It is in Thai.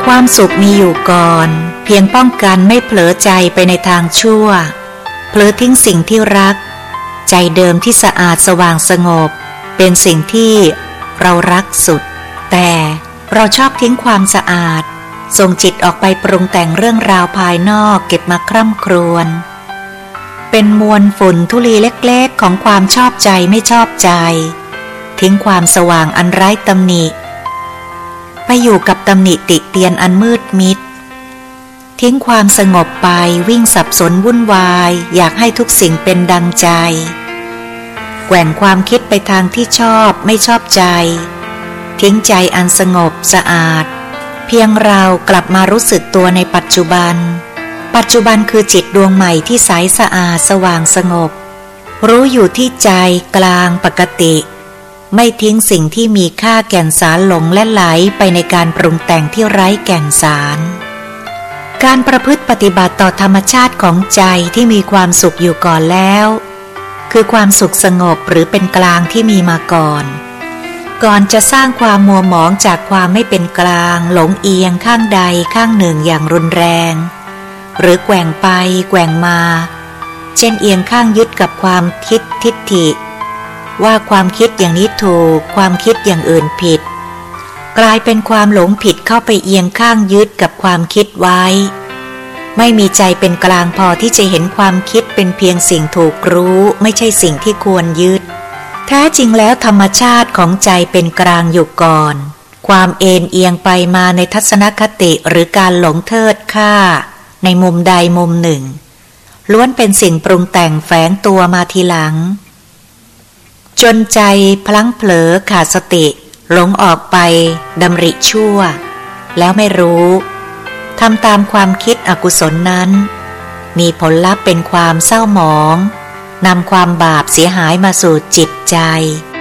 ความสุขมีอยู่ก่อนเพียงป้องกันไม่เผลอใจไปในทางชั่วเผลอทิ้งสิ่งที่รักใจเดิมที่สะอาดสว่างสงบเป็นสิ่งที่เรารักสุดแต่เราชอบทิ้งความสะอาดส่งจิตออกไปปรุงแต่งเรื่องราวภายนอกเก็บมาคร่ำครวญเป็นมวลฝุ่นธุลีเล็กๆของความชอบใจไม่ชอบใจทิ้งความสว่างอันไร้ตำหนิไปอยู่กับตำหนิติเตียนอันมืดมิดทิ้งความสงบไปวิ่งสับสนวุ่นวายอยากให้ทุกสิ่งเป็นดังใจแกว่งความคิดไปทางที่ชอบไม่ชอบใจทิ้งใจอันสงบสะอาดเพียงเรากลับมารู้สึกตัวในปัจจุบันปัจจุบันคือจิตดวงใหม่ที่ใสสะอาดสว่างสงบรู้อยู่ที่ใจกลางปกติไม่ทิ้งสิ่งที่มีค่าแก่นสารหลงและไหลไปในการปรุงแต่งที่ไร้แก่นสารการประพฤติปฏิบัติต่อธรรมชาติของใจที่มีความสุขอยู่ก่อนแล้วคือความสุขสงบหรือเป็นกลางที่มีมาก่อนจะสร้างความมัวหมองจากความไม่เป็นกลางหลงเอียงข้างใดข้างหนึ่งอย่างรุนแรงหรือแกว่งไปแกว่งมาเช่นเอียงข้างยึดกับความคิดทิฏฐิว่าความคิดอย่างนี้ถูกความคิดอย่างอื่นผิดกลายเป็นความหลงผิดเข้าไปเอียงข้างยึดกับความคิดไว้ไม่มีใจเป็นกลางพอที่จะเห็นความคิดเป็นเพียงสิ่งถูกรู้ไม่ใช่สิ่งที่ควรยึดแท้จริงแล้วธรรมชาติของใจเป็นกลางอยู่ก่อนความเอ็นเอียงไปมาในทัศนคติหรือการหลงเทิดค่าในมุมใดมุมหนึ่งล้วนเป็นสิ่งปรุงแต่งแฝงตัวมาทีหลังจนใจพลั้งเผลอขาดสติหลงออกไปดำริชั่วแล้วไม่รู้ทำตามความคิดอกุศลนั้นมีผลลัพธ์เป็นความเศร้าหมองนำความบาปเสียหายมาสู่จิตใจ